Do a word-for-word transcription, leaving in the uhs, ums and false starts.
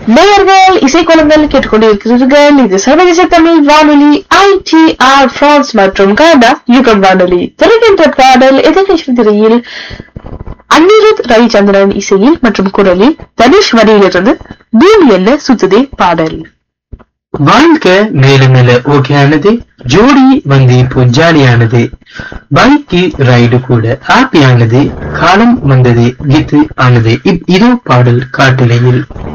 நேயர்கள் இசைக்குளங்கள் கேட்டுக்கொண்டிருக்கிறீர்கள். இது சர்வதேச தமிழ் வானொலி ஐ டி ஆர் பிரான்ஸ் மற்றும் கனடா யுகம் வானொலி. திரைக்கின்ற பாடல் எதிர்நீச்சல் திரையில் அனிருத் ரவிச்சந்திரன் இசையில் மற்றும் குரலில் தனுஷ் வரியிலிருந்து பூமி என்ன சுத்துதே பாடல். வாழ்க்கை மேல மேல ஓகேயானது, ஜோடி வந்து இப்போ ஜாலியானது, பைக்கு ரைடு கூட ஹாப்பியானது, காலம் வந்தது கீத்து ஆனது. இதோ பாடல் காட்டிலையில்.